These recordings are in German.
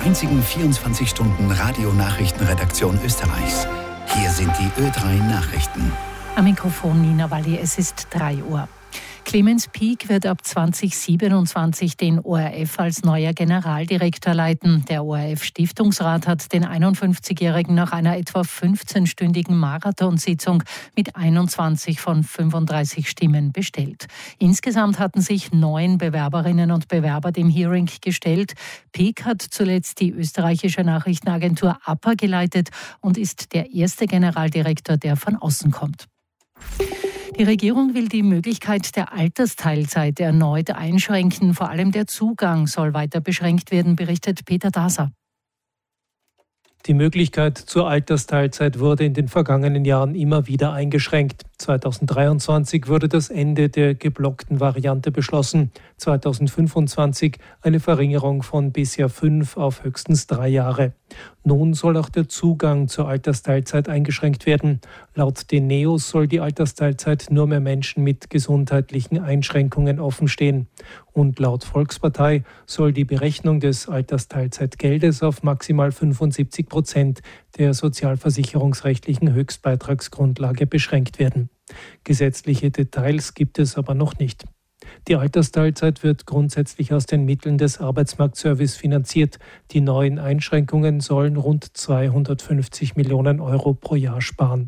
einzigen 24-Stunden-Radio-Nachrichtenredaktion Österreichs. Hier sind die Ö3 Nachrichten. Am Mikrofon Nina Walli, es ist 3 Uhr. Clemens Pieck wird ab 2027 den ORF als neuer Generaldirektor leiten. Der ORF-Stiftungsrat hat den 51-Jährigen nach einer etwa 15-stündigen Marathonsitzung mit 21 von 35 Stimmen bestellt. Insgesamt hatten sich 9 Bewerberinnen und Bewerber dem Hearing gestellt. Pieck hat zuletzt die österreichische Nachrichtenagentur APA geleitet und ist der erste Generaldirektor, der von außen kommt. Die Regierung will die Möglichkeit der Altersteilzeit erneut einschränken. Vor allem der Zugang soll weiter beschränkt werden, berichtet Peter Daser. Die Möglichkeit zur Altersteilzeit wurde in den vergangenen Jahren immer wieder eingeschränkt. 2023 wurde das Ende der geblockten Variante beschlossen. 2025 eine Verringerung von bisher 5 auf höchstens 3 Jahre. Nun soll auch der Zugang zur Altersteilzeit eingeschränkt werden. Laut den NEOS soll die Altersteilzeit nur mehr Menschen mit gesundheitlichen Einschränkungen offenstehen. Und laut Volkspartei soll die Berechnung des Altersteilzeitgeldes auf maximal 75% der sozialversicherungsrechtlichen Höchstbeitragsgrundlage beschränkt werden. Gesetzliche Details gibt es aber noch nicht. Die Altersteilzeit wird grundsätzlich aus den Mitteln des Arbeitsmarktservice finanziert. Die neuen Einschränkungen sollen rund 250 Millionen Euro pro Jahr sparen.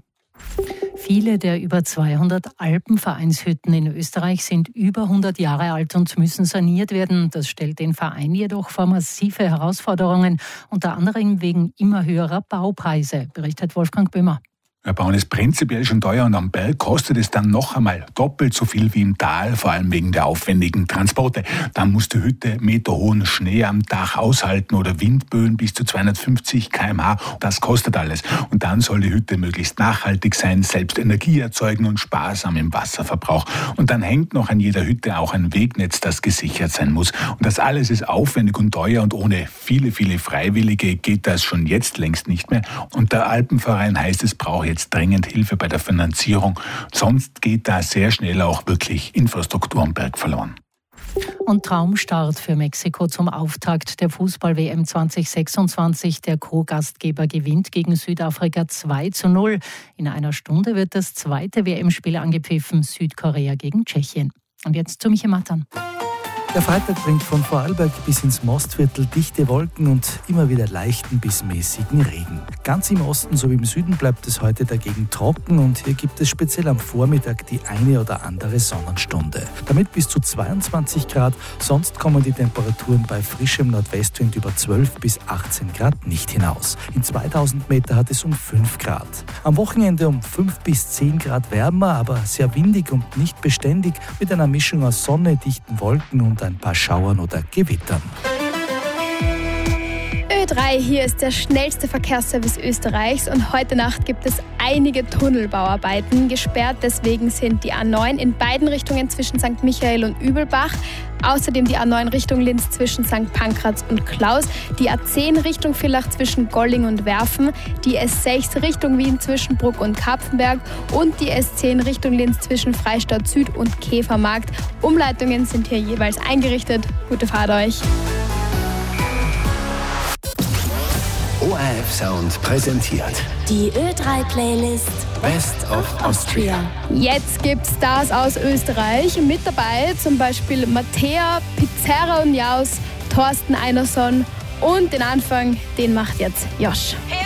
Viele der über 200 Alpenvereinshütten in Österreich sind über 100 Jahre alt und müssen saniert werden. Das stellt den Verein jedoch vor massive Herausforderungen, unter anderem wegen immer höherer Baupreise, berichtet Wolfgang Böhmer. Bauen ist prinzipiell schon teuer und am Berg kostet es dann noch einmal doppelt so viel wie im Tal, vor allem wegen der aufwendigen Transporte. Dann muss die Hütte meterhohen Schnee am Dach aushalten oder Windböen bis zu 250 km/h. Das kostet alles. Und dann soll die Hütte möglichst nachhaltig sein, selbst Energie erzeugen und sparsam im Wasserverbrauch. Und dann hängt noch an jeder Hütte auch ein Wegnetz, das gesichert sein muss. Und das alles ist aufwendig und teuer und ohne viele, viele Freiwillige geht das schon jetzt längst nicht mehr. Und der Alpenverein heißt, es braucht jetzt dringend Hilfe bei der Finanzierung. Sonst geht da sehr schnell auch wirklich Infrastruktur am Berg verloren. Und Traumstart für Mexiko zum Auftakt der Fußball-WM 2026. Der Co-Gastgeber gewinnt gegen Südafrika 2:0. In einer Stunde wird das zweite WM-Spiel angepfiffen, Südkorea gegen Tschechien. Und jetzt zu Michael Mattern. Der Freitag bringt von Vorarlberg bis ins Mostviertel dichte Wolken und immer wieder leichten bis mäßigen Regen. Ganz im Osten sowie im Süden bleibt es heute dagegen trocken und hier gibt es speziell am Vormittag die eine oder andere Sonnenstunde. Damit bis zu 22 Grad, sonst kommen die Temperaturen bei frischem Nordwestwind über 12 bis 18 Grad nicht hinaus. In 2000 Meter hat es um 5 Grad. Am Wochenende um 5 bis 10 Grad wärmer, aber sehr windig und nicht beständig mit einer Mischung aus Sonne, dichten Wolken und ein paar Schauern oder Gewittern. Ö3, hier ist der schnellste Verkehrsservice Österreichs und heute Nacht gibt es einige Tunnelbauarbeiten. Gesperrt deswegen sind die A9 in beiden Richtungen zwischen St. Michael und Übelbach. Außerdem die A9 Richtung Linz zwischen St. Pankraz und Klaus, die A10 Richtung Villach zwischen Golling und Werfen, die S6 Richtung Wien zwischen Bruck und Kapfenberg und die S10 Richtung Linz zwischen Freistadt Süd und Käfermarkt. Umleitungen sind hier jeweils eingerichtet. Gute Fahrt euch! ORF Sound präsentiert die Ö3-Playlist Best of Austria. Jetzt gibt's Stars aus Österreich mit dabei, zum Beispiel Mattea, Pizzerra und Jaus, Thorsten Einerson und den Anfang, den macht jetzt Josh.